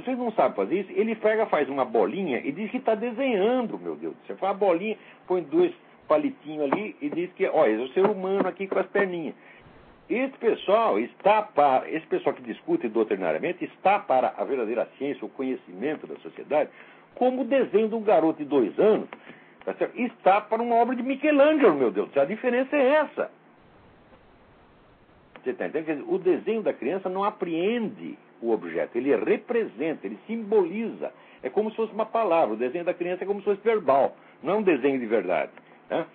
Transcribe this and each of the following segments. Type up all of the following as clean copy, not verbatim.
vocês não sabem fazer isso, ele pega, faz uma bolinha e diz que está desenhando, meu Deus. Você faz a bolinha, põe 2 palitinhos ali e diz que, olha, esse é o ser humano aqui com as perninhas. Esse pessoal que discute doutrinariamente está para a verdadeira ciência, o conhecimento da sociedade, como o desenho de um garoto de 2 anos, tá certo? Está para uma obra de Michelangelo, meu Deus. A diferença é essa. Você está entendendo? Quer dizer, o desenho da criança não apreende o objeto, ele representa, ele simboliza. É como se fosse uma palavra. O desenho da criança é como se fosse verbal, não é um desenho de verdade. Né?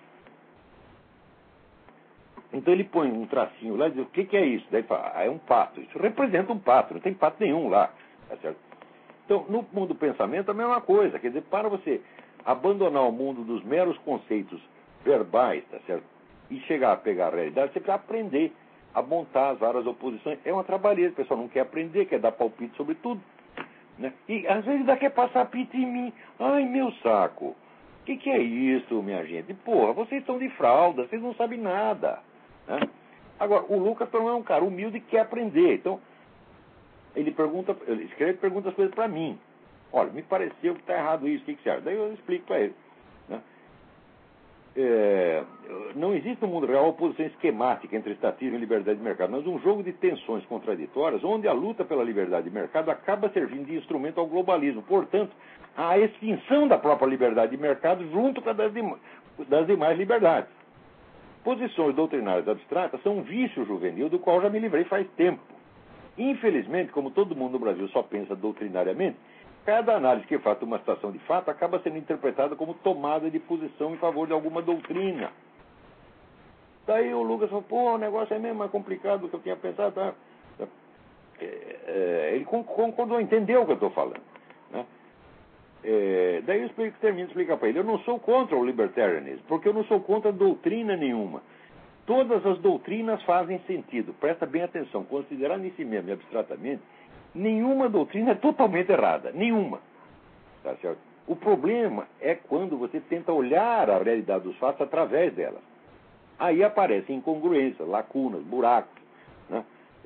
Então ele põe um tracinho lá e diz, o que é isso? Daí fala, é um pato. Isso representa um pato, não tem pato nenhum lá. Tá certo? Então, no mundo do pensamento, a mesma coisa. Quer dizer, para você abandonar o mundo dos meros conceitos verbais, tá certo? E chegar a pegar a realidade, você precisa aprender a montar as várias oposições. É uma trabalheira, o pessoal não quer aprender, quer dar palpite sobre tudo. Né? E às vezes ainda quer passar pito em mim. Ai, meu saco. O que é isso, minha gente? Porra, vocês estão de fralda, vocês não sabem nada. Né? Agora, o Lucas também é um cara humilde e quer aprender. Então, ele escreve e pergunta as coisas para mim. Olha, me pareceu que está errado isso, o que você acha? Daí eu explico para ele. Né? Não existe no mundo real oposição esquemática entre estatismo e liberdade de mercado, mas um jogo de tensões contraditórias, onde a luta pela liberdade de mercado acaba servindo de instrumento ao globalismo. Portanto, à extinção da própria liberdade de mercado junto com a das demais liberdades. Posições doutrinárias abstratas são um vício juvenil do qual já me livrei faz tempo. Infelizmente, como todo mundo no Brasil só pensa doutrinariamente, cada análise que faça uma situação de fato acaba sendo interpretada como tomada de posição em favor de alguma doutrina. Daí o Lucas falou, pô, o negócio é mesmo mais complicado do que eu tinha pensado. Tá? Ele concordou, entendeu o que eu estou falando. Né? Daí eu termino de explicar para ele, eu não sou contra o libertarianismo, porque eu não sou contra doutrina nenhuma. Todas as doutrinas fazem sentido. Presta bem atenção, considerando em si mesmo e abstratamente, nenhuma doutrina é totalmente errada. Nenhuma. Tá certo? O problema é quando você tenta olhar a realidade dos fatos através delas. Aí aparecem incongruências, lacunas, buracos, né?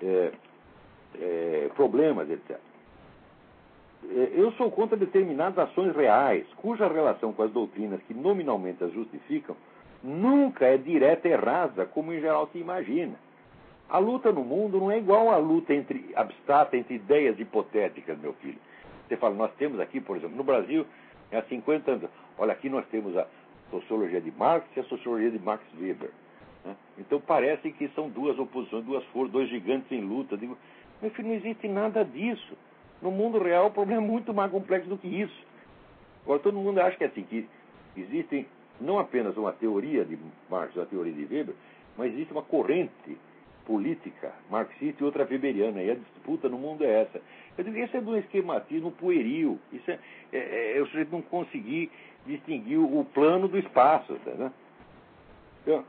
Problemas, etc. Eu sou contra determinadas ações reais, cuja relação com as doutrinas que nominalmente as justificam nunca é direta e rasa, como em geral se imagina. A luta no mundo não é igual à luta abstrata entre ideias hipotéticas, meu filho. Você fala, nós temos aqui, por exemplo, no Brasil, há 50 anos, olha, aqui nós temos a sociologia de Marx e a sociologia de Max Weber. Né? Então parece que são 2 oposições, 2 forças, 2 gigantes em luta. Digo, meu filho, não existe nada disso. No mundo real o problema é muito mais complexo do que isso. Agora todo mundo acha que é assim, que existem não apenas uma teoria de Marx, uma teoria de Weber, mas existe uma corrente política marxista e outra weberiana, e a disputa no mundo é essa. Eu digo, esse é de um esquematismo pueril, isso é o sujeito não conseguir distinguir o plano do espaço. Né? Então,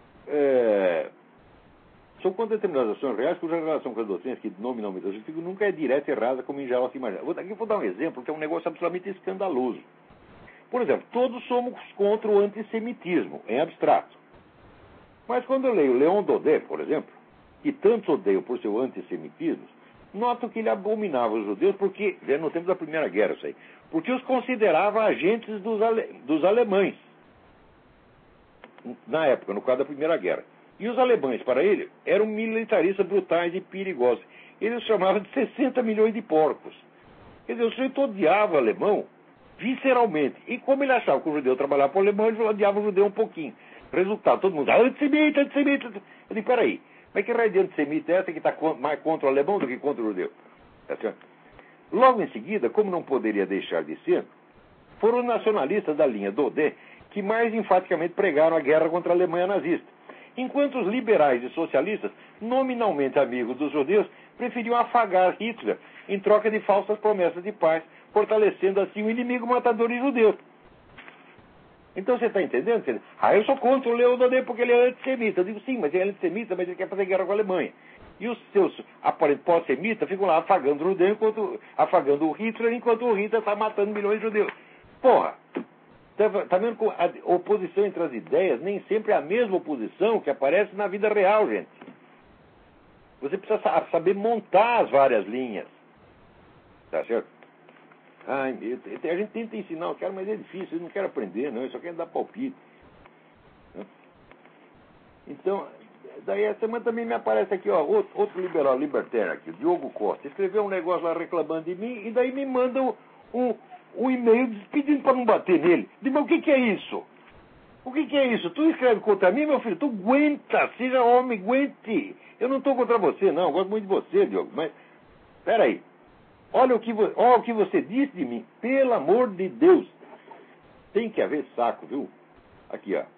são contra determinadas ações reais cuja relação com as doutrinas que nominalmente eu justifico nunca é direta e rasa como em geral se imagina. Aqui eu vou dar um exemplo que é um negócio absolutamente escandaloso. Por exemplo, todos somos contra o antissemitismo, em abstrato. Mas quando eu leio Leon Daudet, por exemplo, que tantos odeiam por seu antissemitismo, noto que ele abominava os judeus porque, no tempo da Primeira Guerra, isso aí, porque os considerava agentes dos alemães, na época, no quadro da Primeira Guerra. E os alemães, para ele, eram militaristas brutais e perigosos. Ele os chamava de 60 milhões de porcos. Quer dizer, o sujeito odiava o alemão visceralmente. E como ele achava que o judeu trabalhava para o alemão, ele odiava o judeu um pouquinho. Resultado, todo mundo, antissemita, antissemita. Eu digo, peraí, mas que raio de antissemita é essa que está mais contra o alemão do que contra o judeu? Logo em seguida, como não poderia deixar de ser, foram os nacionalistas da linha Daudet que mais enfaticamente pregaram a guerra contra a Alemanha nazista. Enquanto os liberais e socialistas, nominalmente amigos dos judeus, preferiam afagar Hitler em troca de falsas promessas de paz, fortalecendo assim o inimigo matador de judeus. Então você está entendendo? Eu sou contra o Leon Daudet porque ele é antissemita. Eu digo, sim, mas ele é antissemita, mas ele quer fazer guerra com a Alemanha. E os seus aparentes pós-semitas ficam lá afagando o judeu, afagando o Hitler, enquanto o Hitler está matando milhões de judeus. Porra! Está vendo que a oposição entre as ideias nem sempre é a mesma oposição que aparece na vida real, gente. Você precisa saber montar as várias linhas. Tá certo? A gente tenta ensinar o cara, mas é difícil, ele não quer aprender, não, ele só quer dar palpite. Né? Então, daí essa semana também me aparece aqui, ó, outro liberal, libertário aqui, o Diogo Costa, escreveu um negócio lá reclamando de mim, e daí me manda um e-mail pedindo para não bater nele. Diz, mas o que é isso? O que é isso? Tu escreve contra mim, meu filho? Tu aguenta, seja homem, aguente. Eu não estou contra você, não. Eu gosto muito de você, Diogo. Mas, peraí. Olha o que você disse de mim. Pelo amor de Deus. Tem que haver saco, viu? Aqui, ó.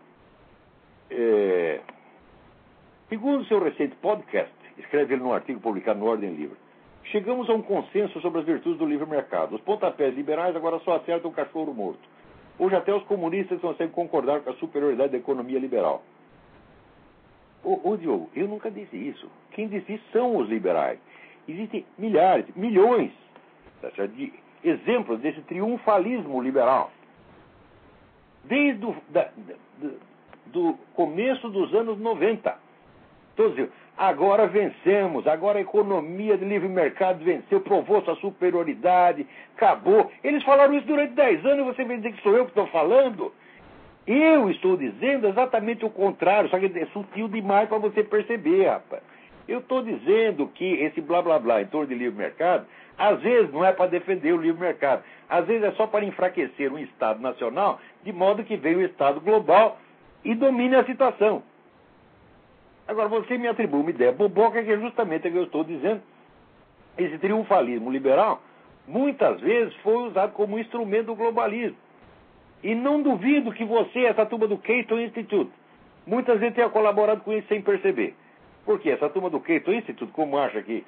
Segundo seu recente podcast, escreve ele num artigo publicado no Ordem Livre, chegamos a um consenso sobre as virtudes do livre mercado. Os pontapés liberais agora só acertam o cachorro morto. Hoje até os comunistas conseguem concordar com a superioridade da economia liberal. Ô Diogo, eu nunca disse isso. Quem disse isso são os liberais. Existem milhares, milhões de exemplos desse triunfalismo liberal. Desde do começo dos anos 90. Todos dizem, agora vencemos, agora a economia de livre mercado venceu, provou sua superioridade, acabou. Eles falaram isso durante 10 anos e você vem dizer que sou eu que estou falando? Eu estou dizendo exatamente o contrário, só que é sutil demais para você perceber, rapaz. Eu estou dizendo que esse blá blá blá em torno de livre mercado, às vezes não é para defender o livre mercado, às vezes é só para enfraquecer um Estado nacional, de modo que venha o Estado global e domine a situação. Agora, você me atribui uma ideia boboca, que é justamente o que eu estou dizendo. Esse triunfalismo liberal, muitas vezes, foi usado como instrumento do globalismo. E não duvido que você, essa turma do Cato Institute, muitas vezes tenha colaborado com isso sem perceber. Porque essa turma do Cato Institute, como acha que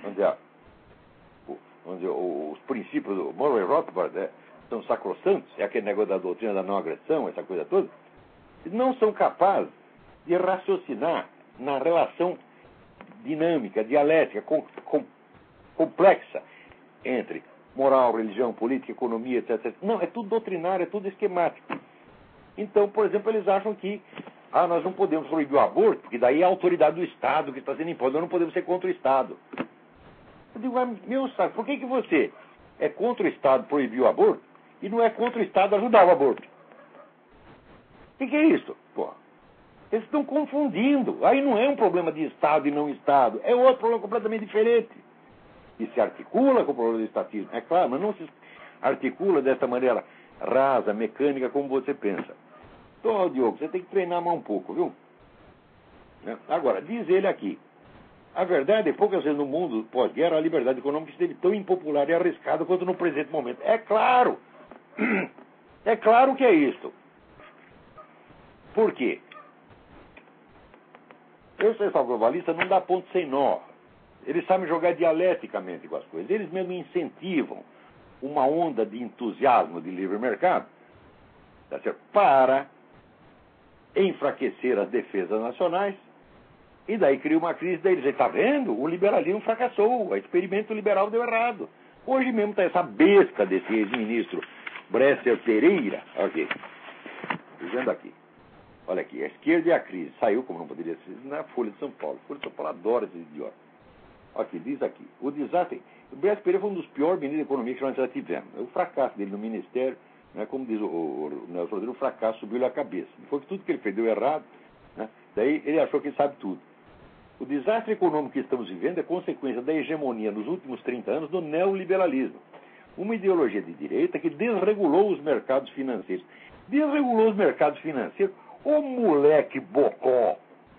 os princípios do Murray Rothbard são sacrossantos, é aquele negócio da doutrina da não agressão, essa coisa toda, não são capazes de raciocinar na relação dinâmica, dialética, complexa entre moral, religião, política, economia, etc. Não, é tudo doutrinário, é tudo esquemático. Então, por exemplo, eles acham que nós não podemos proibir o aborto, porque daí é a autoridade do Estado que está sendo imposta, nós não podemos ser contra o Estado. Eu digo, meu saco, por que você é contra o Estado proibir o aborto e não é contra o Estado ajudar o aborto? O que é isso? Pô. Eles estão confundindo. Aí não é um problema de Estado e não Estado. É outro problema completamente diferente. E se articula com o problema do estatismo. É claro, mas não se articula dessa maneira rasa, mecânica, como você pensa. Então, Diogo, você tem que treinar mais um pouco, viu? Agora, diz ele aqui. A verdade é que poucas vezes no mundo pós-guerra a liberdade econômica esteve tão impopular e arriscada quanto no presente momento. É claro. É claro que é isso. Por quê? Esse pessoal globalista não dá ponto sem nó. Eles sabem jogar dialeticamente com as coisas. Eles mesmo incentivam uma onda de entusiasmo de livre mercado, tá certo? Para enfraquecer as defesas nacionais, e daí cria uma crise. Daí eles dizem, está vendo? O liberalismo fracassou, o experimento liberal deu errado. Hoje mesmo está essa besta desse ex-ministro Bresser Pereira, aqui, dizendo aqui. Olha aqui, a esquerda e a crise. Saiu, como não poderia ser, na Folha de São Paulo. A Folha de São Paulo adora esses idiotas. Aqui, diz aqui. O desastre... O Bresser Pereira foi um dos piores ministros da economia que nós já tivemos. O fracasso dele no ministério, né, como diz o Nelson Rodrigues, o fracasso subiu-lhe a cabeça. Foi que tudo que ele fez deu errado, né? Daí ele achou que ele sabe tudo. O desastre econômico que estamos vivendo é consequência da hegemonia nos últimos 30 anos do neoliberalismo. Uma ideologia de direita que desregulou os mercados financeiros. Desregulou os mercados financeiros. Ô moleque bocó!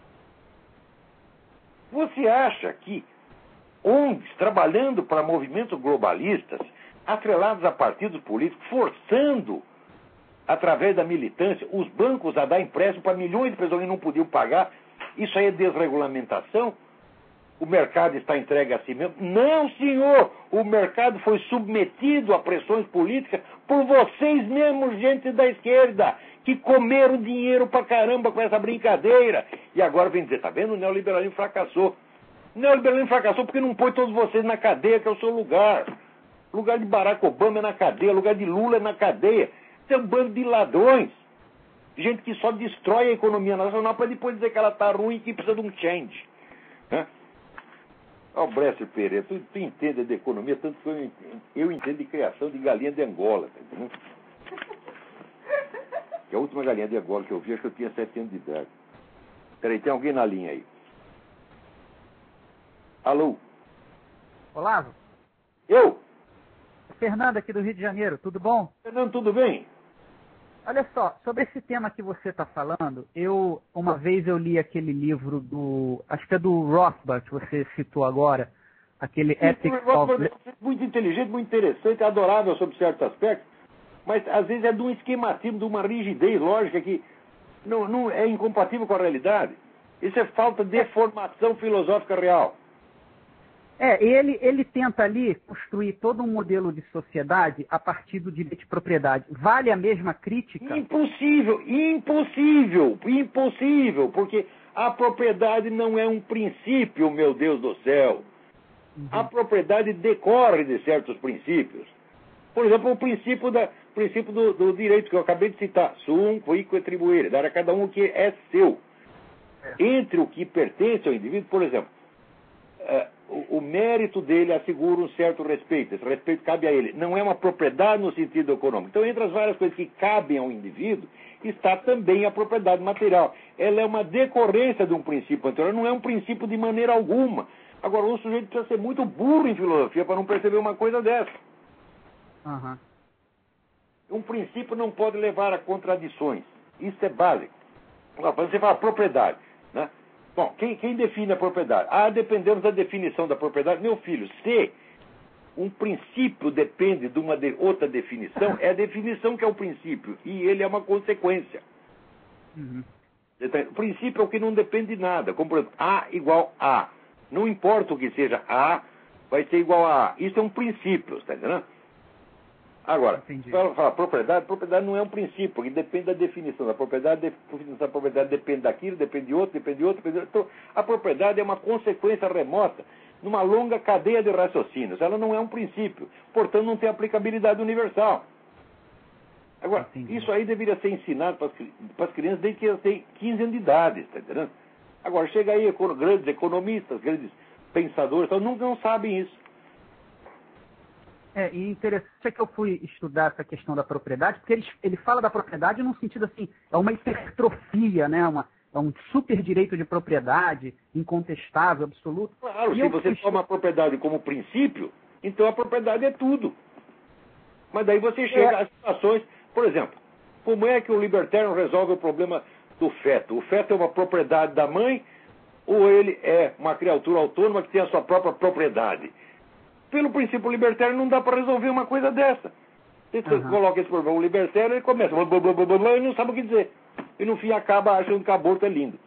Você acha que ONGs trabalhando para movimentos globalistas, atrelados a partidos políticos, forçando, através da militância, os bancos a dar empréstimo para milhões de pessoas que não podiam pagar, isso aí é desregulamentação? O mercado está entregue a si mesmo? Não, senhor! O mercado foi submetido a pressões políticas por vocês mesmos, gente da esquerda, que comeram dinheiro pra caramba com essa brincadeira. E agora vem dizer, tá vendo? O neoliberalismo fracassou. O neoliberalismo fracassou porque não põe todos vocês na cadeia, que é o seu lugar. O lugar de Barack Obama é na cadeia, o lugar de Lula é na cadeia. Isso é um bando de ladrões. Gente que só destrói a economia nacional para depois dizer que ela está ruim e que precisa de um change. Ó, Bresser Pereira, tu entende de economia, tanto que eu entendo de criação de galinha de Angola, tá entendendo? Que a última galinha de Angola que eu vi, acho que eu tinha 7 anos de idade. Peraí, tem alguém na linha aí? Alô? Olavo? Eu? Fernando aqui do Rio de Janeiro, tudo bom? Fernando, tudo bem? Olha só, sobre esse tema que você está falando, uma vez eu li aquele livro acho que é do Rothbard, que você citou agora, aquele Ethics of... Muito inteligente, muito interessante, adorável sob certos aspectos, mas às vezes é de um esquematismo, de uma rigidez lógica que não é incompatível com a realidade. Isso é falta de formação filosófica real. Ele tenta ali construir todo um modelo de sociedade a partir do direito de propriedade. Vale a mesma crítica? Impossível, porque a propriedade não é um princípio, meu Deus do céu. Uhum. A propriedade decorre de certos princípios. Por exemplo, o princípio do direito que eu acabei de citar, sum quique attribuere, dar a cada um o que é seu. Entre o que pertence ao indivíduo, por exemplo, o mérito dele assegura um certo respeito. Esse respeito cabe a ele. Não é uma propriedade no sentido econômico. Então, entre as várias coisas que cabem ao indivíduo, está também a propriedade material. Ela é uma decorrência de um princípio anterior, não é um princípio de maneira alguma. Agora, o sujeito precisa ser muito burro em filosofia para não perceber uma coisa dessa. Uhum. Um princípio não pode levar a contradições. Isso é básico. Agora, você fala propriedade, né? Bom, quem define a propriedade? Dependemos da definição da propriedade. Meu filho, se um princípio depende de uma outra definição, é a definição que é o princípio, e ele é uma consequência. Uhum. O princípio é o que não depende de nada. Como, por exemplo, A igual A. Não importa o que seja A, vai ser igual a A. Isso é um princípio, está entendendo? Agora, para falar propriedade não é um princípio, porque depende da definição da propriedade. A definição da propriedade depende daquilo, depende de outro, depende de outro, depende de outro. Então, a propriedade é uma consequência remota numa longa cadeia de raciocínios. Ela não é um princípio, portanto não tem aplicabilidade universal. Agora, isso aí deveria ser ensinado para as crianças desde que elas têm 15 anos de idade, está entendendo? Agora, chega aí grandes economistas, grandes pensadores, então não sabem isso. E interessante é que eu fui estudar essa questão da propriedade, porque ele fala da propriedade num sentido assim, é uma hipertrofia, né? É um super direito de propriedade, incontestável, absoluto. Claro, se você toma a propriedade como princípio, então a propriedade é tudo. Mas daí você chega às situações, por exemplo, como é que o libertário resolve o problema do feto? O feto é uma propriedade da mãe ou ele é uma criatura autônoma que tem a sua própria propriedade? Pelo princípio libertário não dá para resolver uma coisa dessa. Você coloca esse problema, o libertário ele começa, ele não sabe o que dizer. E no fim acaba achando que aborto é lindo.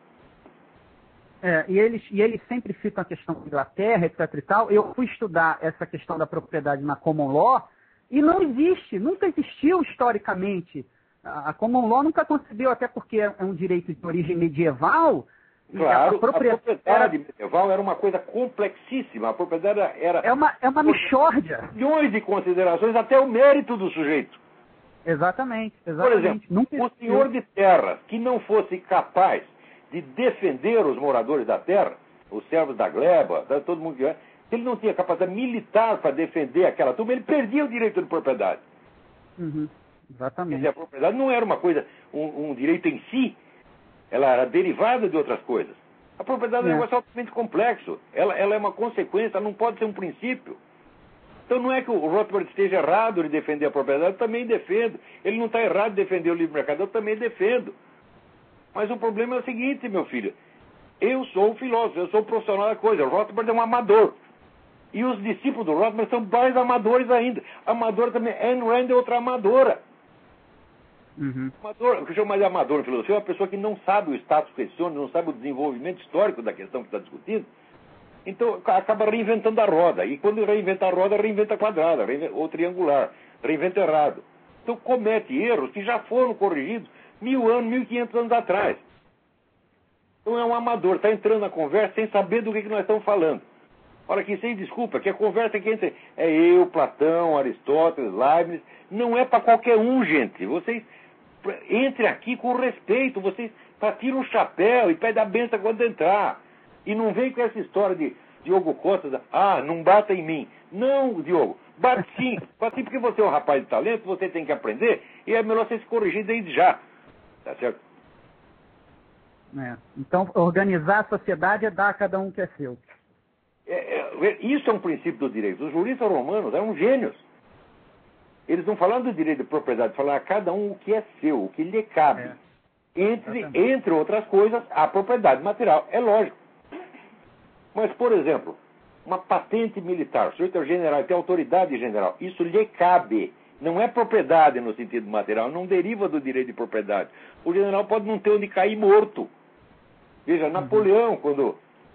E eles sempre citam a questão da Inglaterra, etc e tal. Eu fui estudar essa questão da propriedade na common law e não existe, nunca existiu historicamente. A common law nunca concebeu, até porque é um direito de origem medieval. Claro, a propriedade medieval era uma coisa complexíssima. A propriedade era... É uma mixórdia. Milhões de considerações, até o mérito do sujeito. Exatamente. Por exemplo, o senhor de terra que não fosse capaz de defender os moradores da terra, os servos da gleba, todo mundo que... Se ele não tinha capacidade militar para defender aquela turma, ele perdia o direito de propriedade. Exatamente. Quer dizer, a propriedade não era uma coisa, um direito em si, ela era derivada de outras coisas. A propriedade é um negócio altamente complexo. Ela é uma consequência, ela não pode ser um princípio. Então não é que o Rothbard esteja errado de defender a propriedade, eu também defendo. Ele não está errado de defender o livre mercado, eu também defendo. Mas o problema é o seguinte, meu filho. Eu sou um filósofo, eu sou um profissional da coisa. O Rothbard é um amador. E os discípulos do Rothbard são mais amadores ainda. Amadora também. Ayn Rand é outra amadora. Amador, o que eu chamo mais de amador em filosofia é uma pessoa que não sabe o status questione, não sabe o desenvolvimento histórico da questão que está discutindo. Então acaba reinventando a roda. E quando reinventa a roda, reinventa a quadrada, ou triangular. Reinventa errado. Então comete erros que já foram corrigidos 1000 anos, 1500 anos atrás. Então é um amador, está entrando na conversa sem saber do que nós estamos falando. Olha aqui, sem desculpa, que a conversa aqui é eu, Platão, Aristóteles, Leibniz. Não é para qualquer um, gente. Vocês entrem aqui com respeito. Vocês tiram o chapéu e pedem a benção quando entrar. E não vem com essa história de Diogo Costa, não bata em mim. Não, Diogo, bate sim. Bate sim porque você é um rapaz de talento, você tem que aprender, e é melhor você se corrigir desde já. Tá certo? Então, organizar a sociedade é dar a cada um o que é seu. Isso é um princípio do direito. Os juristas romanos eram gênios. Eles não falaram do direito de propriedade, falaram a cada um o que é seu, o que lhe cabe. Entre outras coisas, a propriedade material. É lógico. Mas, por exemplo, uma patente militar, o sujeito é o general, tem autoridade general, isso lhe cabe. Não é propriedade no sentido material, não deriva do direito de propriedade. O general pode não ter onde cair morto. Veja, Napoleão, quando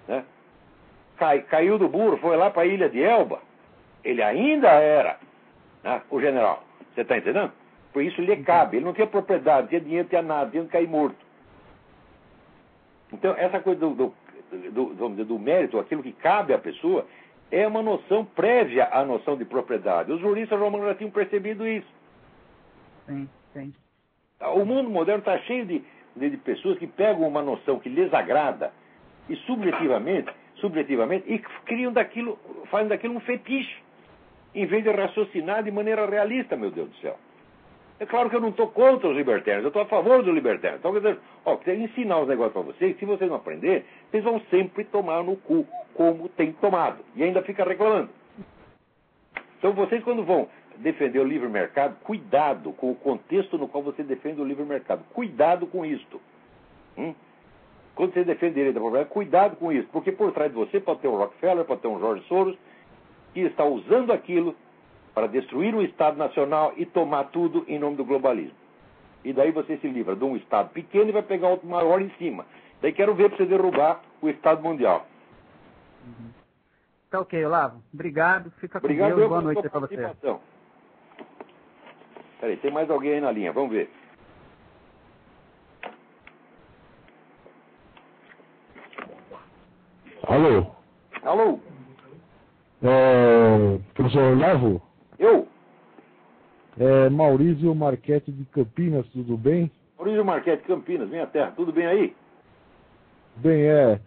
caiu do burro, foi lá para a ilha de Elba, ele ainda era o general. Você está entendendo? Por isso lhe cabe. Ele não tinha propriedade, não tinha dinheiro, não tinha nada, tinha que cair morto. Então, essa coisa vamos dizer, do mérito, aquilo que cabe à pessoa, é uma noção prévia à noção de propriedade. Os juristas romanos já tinham percebido isso. Sim, sim. O mundo moderno está cheio de pessoas que pegam uma noção que lhes agrada e subjetivamente, e criam daquilo, fazem daquilo um fetiche, em vez de raciocinar de maneira realista, meu Deus do céu. É claro que eu não estou contra os libertários, eu estou a favor dos libertários. Então, quer dizer, quero ensinar os negócios para vocês, se vocês não aprenderem, vocês vão sempre tomar no cu, como tem tomado, e ainda fica reclamando. Então, vocês quando vão defender o livre mercado, cuidado com o contexto no qual você defende o livre mercado. Cuidado com isto. Quando você defende o direito da propriedade, cuidado com isso, porque por trás de você pode ter um Rockefeller, pode ter um George Soros, que está usando aquilo para destruir o Estado Nacional e tomar tudo em nome do globalismo. E daí você se livra de um Estado pequeno e vai pegar outro maior em cima. Daí quero ver para você derrubar o Estado Mundial. Tá ok, Olavo. Obrigado. Fica com Deus. Boa noite para você. Peraí, tem mais alguém aí na linha. Vamos ver. Alô? Alô? Professor Olavo? Eu? Maurício Marchetti de Campinas, tudo bem? Maurício Marchetti de Campinas, minha terra, tudo bem aí? Bem,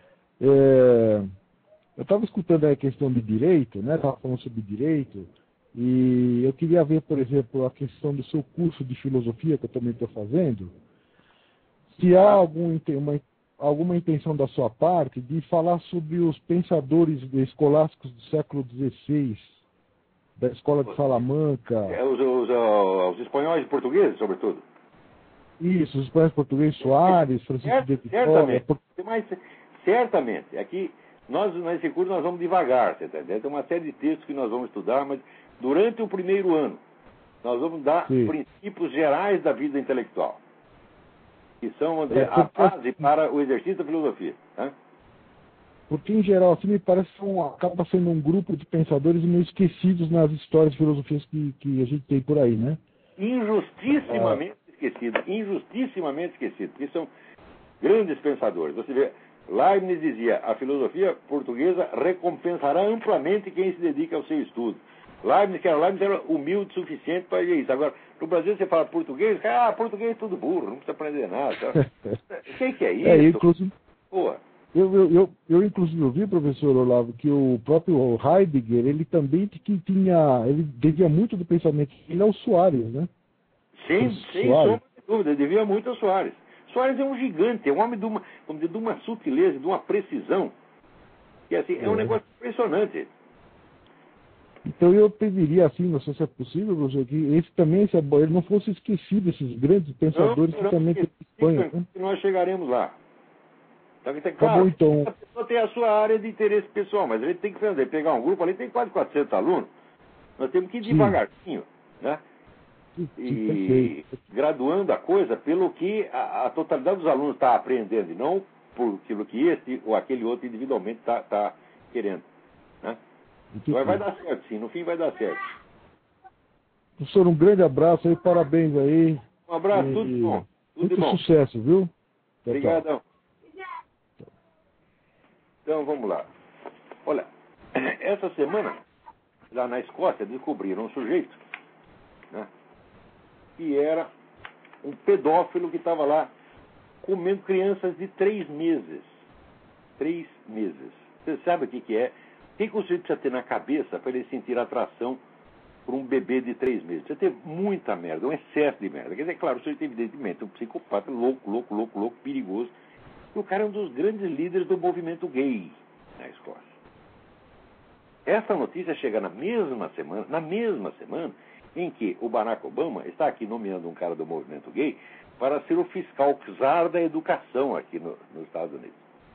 eu estava escutando a questão de direito, né? Estava falando sobre direito, e eu queria ver, por exemplo, a questão do seu curso de filosofia, que eu também estou fazendo, se há alguma intenção da sua parte de falar sobre os pensadores escolásticos do século XVI, da escola de Salamanca. Os espanhóis e portugueses, sobretudo. Isso, os espanhóis portugueses, Soares, Francisco de Vitória. Certamente. Aqui, nesse curso, nós vamos devagar, você está entendendo? Tem uma série de textos que nós vamos estudar, mas durante o primeiro ano, nós vamos dar princípios gerais da vida intelectual, que são, vamos dizer, a base para o exercício da filosofia. Tá? Porque, em geral, assim, me parece que acaba sendo um grupo de pensadores meio esquecidos nas histórias de filosofias que a gente tem por aí, né? Injustissimamente esquecidos, porque são grandes pensadores. Você vê, Leibniz dizia, a filosofia portuguesa recompensará amplamente quem se dedica ao seu estudo. Leibniz era humilde o suficiente para isso. Agora, no Brasil você fala português, português é tudo burro, não precisa aprender nada. O que é isso? Inclusive... Porra. Eu inclusive ouvi, professor Olavo, que o próprio Heidegger, ele também ele devia muito do pensamento dele ao Soares, né? Sem sombra de dúvida, ele devia muito ao Soares. Soares é um gigante, é um homem de uma sutileza, de uma precisão, que assim, é um negócio impressionante. Então eu pediria, assim, não sei se é possível, professor, que ele não fosse esquecido, esses grandes pensadores que também tem Espanha. Né? Nós chegaremos lá. Claro, tá bom, então. A pessoa tem a sua área de interesse pessoal, mas a gente tem que pegar um grupo ali, tem quase 400 alunos, nós temos que ir devagarzinho, né? E graduando a coisa pelo que a totalidade dos alunos está aprendendo, e não por aquilo que esse ou aquele outro individualmente está querendo. Né? Mas vai dar certo, sim, no fim vai dar certo. Professor, um grande abraço aí, parabéns aí. Um abraço, tudo de bom. Tudo muito de bom. Sucesso, viu? Obrigadão. Então, vamos lá. Olha, essa semana, lá na Escócia, descobriram um sujeito, né, que era um pedófilo que estava lá comendo crianças de 3 meses. 3 meses. Você sabe o que é O que o sujeito precisa ter na cabeça para ele sentir atração por um bebê de 3 meses? Precisa ter muita merda, um excesso de merda. Quer dizer, claro, o sujeito evidentemente é um psicopata louco, perigoso. E o cara é um dos grandes líderes do movimento gay na Escócia. Essa notícia chega na mesma semana em que o Barack Obama está aqui nomeando um cara do movimento gay para ser o fiscal czar da educação aqui nos Estados Unidos.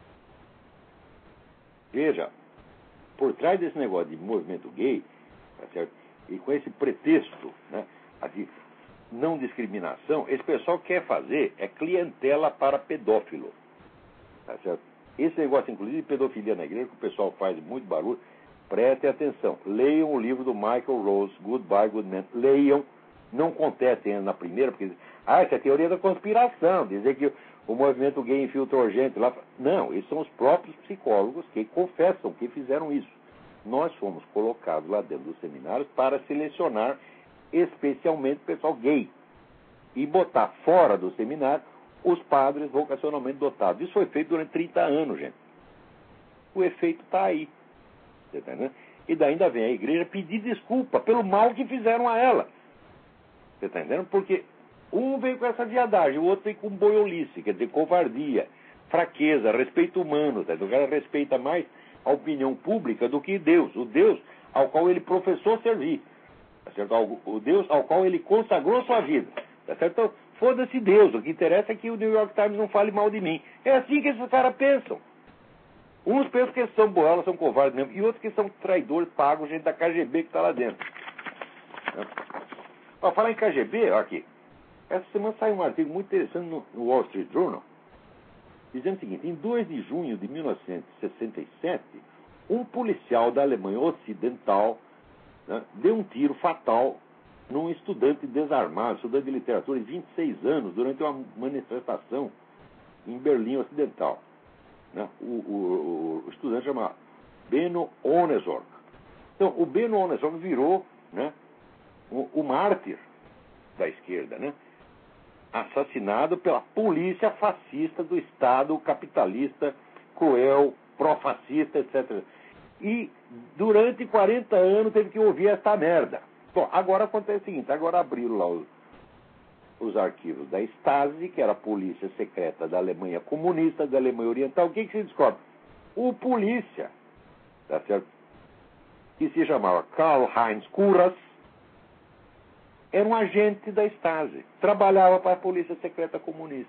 Veja, por trás desse negócio de movimento gay, tá certo? E com esse pretexto, né, de não discriminação, esse pessoal quer fazer clientela para pedófilo. Tá certo? Esse negócio, inclusive, de pedofilia na igreja, que o pessoal faz muito barulho, prestem atenção. Leiam o livro do Michael Rose, Goodbye, Good Man. Leiam, não contestem na primeira, porque essa é a teoria da conspiração, dizer que o movimento gay infiltrou gente lá. Não, esses são os próprios psicólogos que confessam que fizeram isso. Nós fomos colocados lá dentro dos seminários para selecionar especialmente o pessoal gay e botar fora do seminário os padres vocacionalmente dotados. Isso foi feito durante 30 anos, gente. O efeito está aí. Você tá entendendo? E daí ainda vem a igreja pedir desculpa pelo mal que fizeram a ela. Você está entendendo? Porque um veio com essa viadagem, o outro veio com boiolice, quer dizer, covardia, fraqueza, respeito humano. Tá? O cara respeita mais a opinião pública do que Deus. O Deus ao qual ele professou servir. Tá certo? O Deus ao qual ele consagrou sua vida. Tá certo? Então, foda-se Deus. O que interessa é que o New York Times não fale mal de mim. É assim que esses caras pensam. Uns pensam que eles são boelas, são covardes mesmo, e outros que são traidores pagos, gente da KGB que está lá dentro. Para falar em KGB, ó, aqui. Essa semana saiu um artigo muito interessante no Wall Street Journal, dizendo o seguinte: em 2 de junho de 1967, um policial da Alemanha Ocidental, né, deu um tiro fatal num estudante desarmado, estudante de literatura de 26 anos, durante uma manifestação em Berlim Ocidental. Né? O estudante chama Benno Ohnesorg. Então, o Benno Ohnesorg virou, né, o mártir da esquerda, né? Assassinado pela polícia fascista do Estado capitalista, cruel, pró-fascista, etc. E durante 40 anos teve que ouvir esta merda. Bom, agora acontece o seguinte: agora abriram lá os arquivos da Stasi, que era a polícia secreta da Alemanha comunista, da Alemanha Oriental. O que se descobre? O polícia, tá certo? Que se chamava Karl-Heinz Kurras, era um agente da Stasi, trabalhava para a polícia secreta comunista.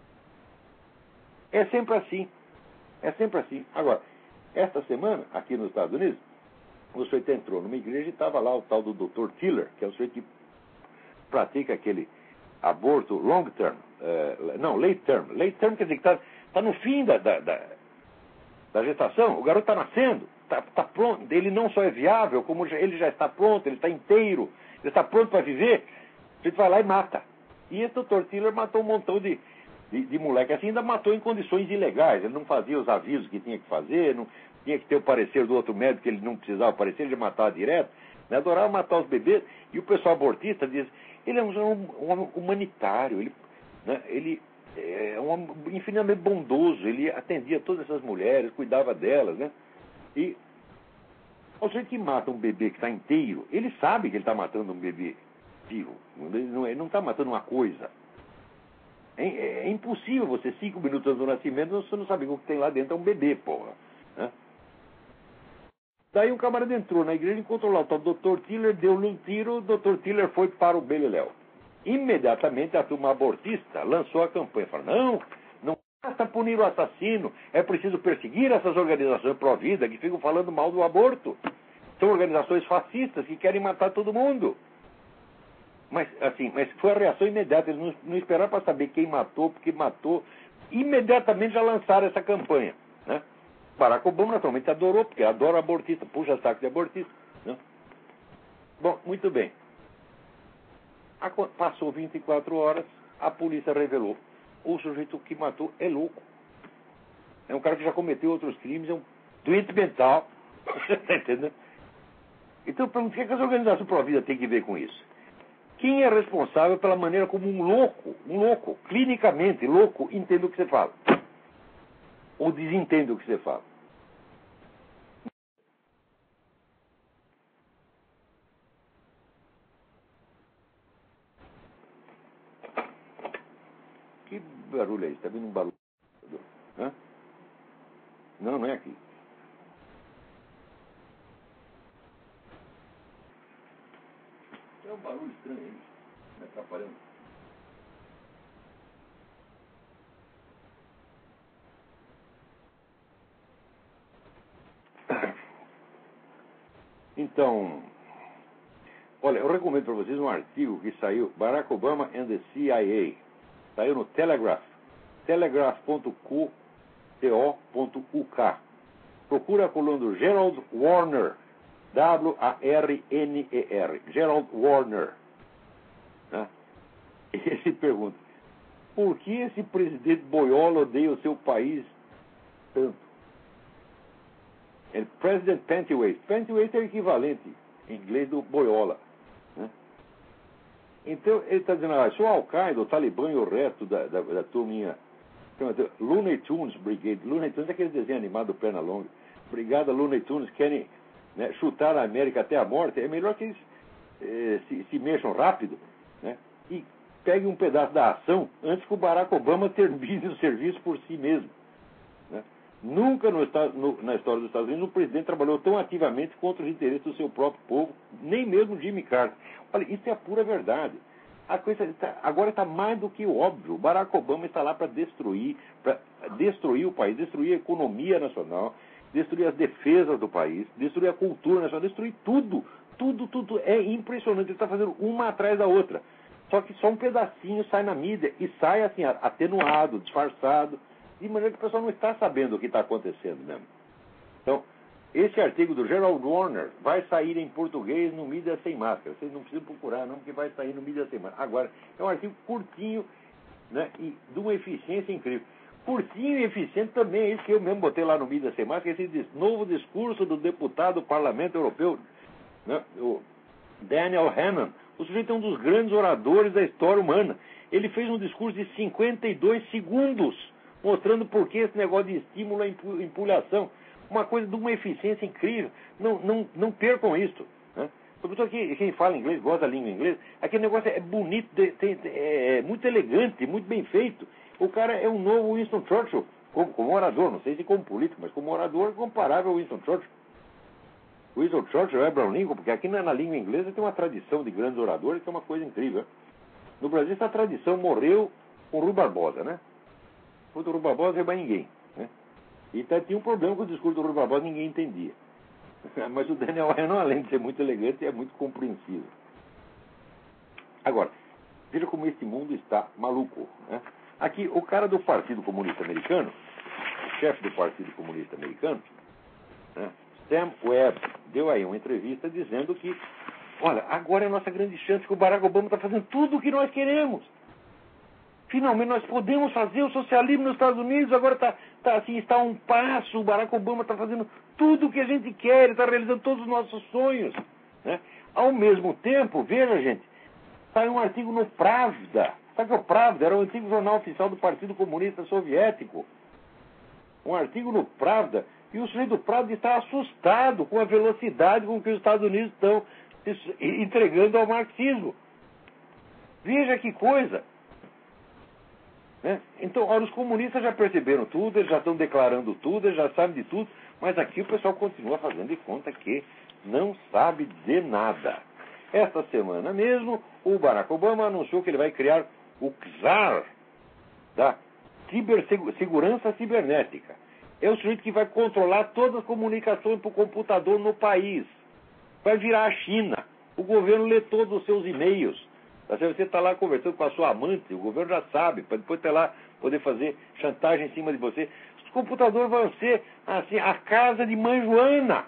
É sempre assim. É sempre assim. Agora, esta semana, aqui nos Estados Unidos, o sujeito entrou numa igreja e estava lá o tal do Dr. Tiller, que é o sujeito que pratica aquele aborto long term, late term. Late term quer dizer que está no fim da gestação, o garoto está nascendo, está pronto, ele não só é viável, como ele já está pronto, ele está inteiro, ele está pronto para viver, a gente vai lá e mata. E esse Dr. Tiller matou um montão de moleque, assim, ainda matou em condições ilegais, ele não fazia os avisos que tinha que fazer, não tinha que ter o parecer do outro médico, que ele não precisava aparecer, ele matava direto, né? Adorava matar os bebês, e o pessoal abortista diz: ele é um homem humanitário, ele é um homem infinitamente bondoso, ele atendia todas essas mulheres, cuidava delas, né? E o sujeito que mata um bebê que está inteiro, ele sabe que ele está matando um bebê vivo, ele não está matando uma coisa. É impossível você, 5 minutos antes do nascimento, você não sabe o que tem lá dentro, é um bebê, porra. Né? Daí um camarada entrou na igreja, encontrou lá o tal Dr. Tiller, deu-lhe um tiro, o Dr. Tiller foi para o Beleléu. Imediatamente a turma abortista lançou a campanha, falou: não basta punir o assassino, é preciso perseguir essas organizações pró-vida que ficam falando mal do aborto. São organizações fascistas que querem matar todo mundo. Mas foi a reação imediata, eles não esperaram para saber quem matou, porque matou, imediatamente já lançaram essa campanha, né? Barack Obama naturalmente adorou, porque adora abortista, puxa saco de abortista, né? Bom, muito bem. Passou 24 horas, a polícia revelou: o sujeito que matou é louco. É um cara que já cometeu outros crimes, é um doente mental. Você está entendendo? Então, eu pergunto: o que as organizações pró-vida têm que ver com isso? Quem é responsável pela maneira como um louco, clinicamente louco, entende o que você fala? Ou desentende o que você fala? Que barulho é esse? Está vindo um barulho? Hã? Não, não é aqui. É um barulho estranho aí, me atrapalhando. Então, olha, eu recomendo para vocês um artigo que saiu, Barack Obama and the CIA. Saiu no Telegraph, telegraph.co.uk. Procura a coluna do Gerald Warner, W-A-R-N-E-R, Gerald Warner. Né? Ele se pergunta, por que esse presidente boiola odeia o seu país tanto? É President Pantywaist. Pantywaist é o equivalente em inglês do boiola. Né? Então, ele está dizendo, se o Al-Qaeda, o Talibã e o resto da turminha, Looney Tunes Brigade, Looney Tunes é aquele desenho animado do Pernalonga, Brigada Looney Tunes, querem, né, chutar a América até a morte, é melhor que eles se mexam rápido, né, e peguem um pedaço da ação antes que o Barack Obama termine o serviço por si mesmo. Né? Nunca na história dos Estados Unidos o presidente trabalhou tão ativamente contra os interesses do seu próprio povo, nem mesmo Jimmy Carter. Olha, isso é a pura verdade. A coisa agora está mais do que óbvio. O Barack Obama está lá para destruir o país, destruir a economia nacional, destruir as defesas do país, destruir a cultura nacional, destruir tudo. Tudo. É impressionante. Ele está fazendo uma atrás da outra. Só que só um pedacinho sai na mídia e sai assim, atenuado, disfarçado, de maneira que o pessoal não está sabendo o que está acontecendo mesmo. Então, esse artigo do Gerald Warner vai sair em português no Mídia Sem Máscara. Vocês não precisam procurar, não, porque vai sair no Mídia Sem Máscara. Agora, é um artigo curtinho, né, e de uma eficiência incrível. Curtinho e eficiente também é isso que eu mesmo botei lá no Mídia Sem Máscara, esse novo discurso do deputado do Parlamento Europeu, né, o Daniel Hannan. O sujeito é um dos grandes oradores da história humana. Ele fez um discurso de 52 segundos, mostrando por que esse negócio de estímulo à empolhação. Uma coisa de uma eficiência incrível. Não percam isso. Né? Sobretudo quem fala inglês, gosta da língua inglesa, aquele negócio é bonito, é muito elegante, muito bem feito. O cara é um novo Winston Churchill, como orador, não sei se como político, mas como orador comparável ao Winston Churchill. O Winston Churchill é Abraham Lincoln, porque aqui na língua inglesa tem uma tradição de grandes oradores que é uma coisa incrível. No Brasil essa tradição morreu com o Rui Barbosa, né? O Rui Barbosa não é mais ninguém. Né? E tinha um problema com o discurso do Rui Barbosa, ninguém entendia. Mas o Daniel Hannan, além de ser muito elegante, é muito compreensível. Agora, veja como esse mundo está maluco. Né? Aqui, o cara do Partido Comunista Americano, o chefe do Partido Comunista Americano, né, Sam Webb, deu aí uma entrevista dizendo que, olha, agora é a nossa grande chance que o Barack Obama está fazendo tudo o que nós queremos. Finalmente nós podemos fazer o socialismo nos Estados Unidos, agora está a um passo, o Barack Obama está fazendo tudo o que a gente quer, ele está realizando todos os nossos sonhos. Né? Ao mesmo tempo, veja, gente, saiu um artigo no Pravda. Sabe o que é o Pravda? Era o antigo jornal oficial do Partido Comunista Soviético. Um artigo no Pravda, e o sujeito do Pravda está assustado com a velocidade com que os Estados Unidos estão entregando ao marxismo. Veja que coisa. Né? Então, olha, os comunistas já perceberam tudo, eles já estão declarando tudo, eles já sabem de tudo, mas aqui o pessoal continua fazendo de conta que não sabe de nada. Esta semana mesmo, o Barack Obama anunciou que ele vai criar o czar da segurança cibernética. É o sujeito que vai controlar todas as comunicações por computador no país. Vai virar a China. O governo lê todos os seus e-mails. Você está lá conversando com a sua amante, o governo já sabe, para depois ter lá, poder fazer chantagem em cima de você. Os computadores vão ser assim, a casa de mãe Joana.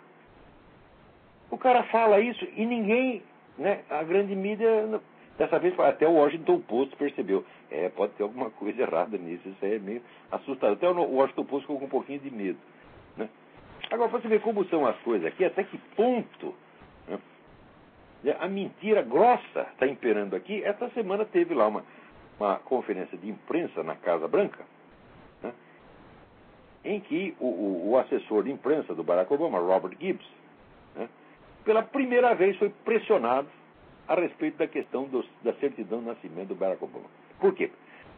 O cara fala isso e ninguém, né, a grande mídia, dessa vez até o Washington Post percebeu. Pode ter alguma coisa errada nisso, isso é meio assustador. Até o Washington Post ficou com um pouquinho de medo. Né? Agora, para você ver como são as coisas aqui, até que ponto, né, a mentira grossa está imperando aqui. Esta semana teve lá uma conferência de imprensa na Casa Branca, né, em que o assessor de imprensa do Barack Obama, Robert Gibbs, né, pela primeira vez foi pressionado a respeito da questão da certidão de nascimento do Barack Obama. Por quê?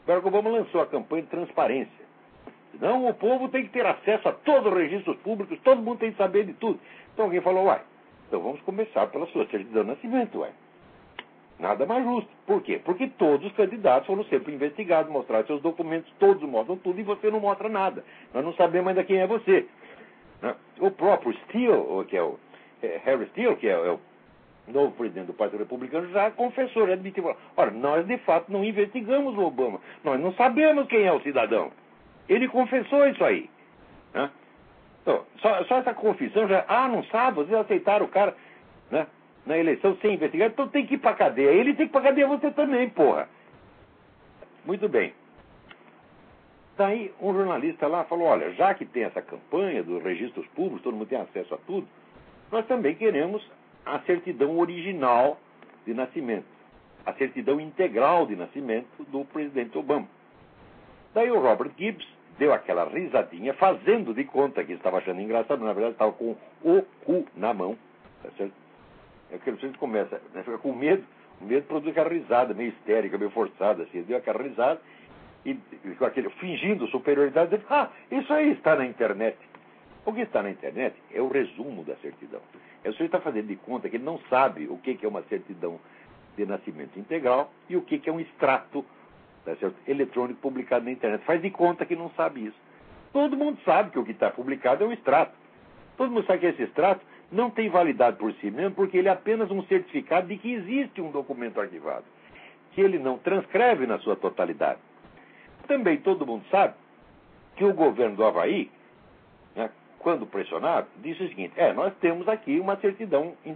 Barack Obama lançou a campanha de transparência. Não, o povo tem que ter acesso a todos os registros públicos, todo mundo tem que saber de tudo. Então alguém falou, uai, então vamos começar pela sua certidão de nascimento, uai. Nada mais justo. Por quê? Porque todos os candidatos foram sempre investigados, mostraram seus documentos, todos mostram tudo e você não mostra nada. Nós não sabemos ainda quem é você. Né? O próprio Steele, que é o Harry Steele, que é o novo presidente do Partido Republicano, já confessou, já admitiu. Ora, nós de fato não investigamos o Obama. Nós não sabemos quem é o cidadão. Ele confessou isso aí. Né? Então, só essa confissão já... não sabe, vocês aceitaram o cara, né, na eleição sem investigar, então tem que ir pra cadeia. Ele tem que ir pra cadeia, você também, porra. Muito bem. Daí um jornalista lá falou, olha, já que tem essa campanha dos registros públicos, todo mundo tem acesso a tudo, nós também queremos a certidão original de nascimento, a certidão integral de nascimento do presidente Obama. Daí o Robert Gibbs deu aquela risadinha, fazendo de conta que estava achando engraçado, na verdade estava com o cu na mão, tá certo? É que você começa, né, fica com medo, o medo produz aquela risada meio histérica, meio forçada, assim, deu aquela risada, e com aquele, fingindo superioridade, dizendo, isso aí está na internet. O que está na internet é o resumo da certidão. O senhor está fazendo de conta que ele não sabe o que é uma certidão de nascimento integral e o que é um extrato, tá certo, eletrônico publicado na internet. Faz de conta que não sabe isso. Todo mundo sabe que o que está publicado é um extrato. Todo mundo sabe que esse extrato não tem validade por si mesmo, porque ele é apenas um certificado de que existe um documento arquivado, que ele não transcreve na sua totalidade. Também todo mundo sabe que o governo do Havaí, né, quando pressionado, disse o seguinte, nós temos aqui uma certidão